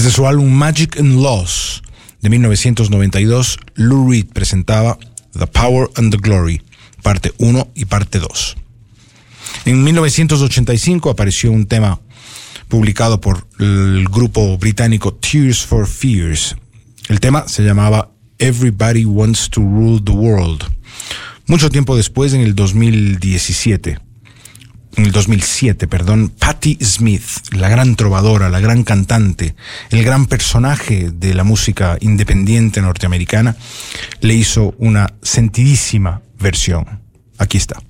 Desde su álbum Magic and Loss de 1992, Lou Reed presentaba The Power and the Glory, parte 1 y parte 2. En 1985 apareció un tema publicado por el grupo británico Tears for Fears. El tema se llamaba Everybody Wants to Rule the World. Mucho tiempo después, en el 2007, Patti Smith, la gran trovadora, la gran cantante, el gran personaje de la música independiente norteamericana, le hizo una sentidísima versión. Aquí está.